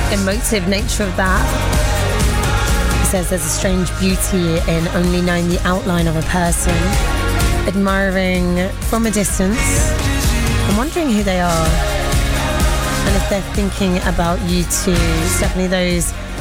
emotive nature of that. He says there's a strange beauty in only knowing the outline of a person, admiring from a distance and wondering who they are and if they're thinking about you too. It's definitely those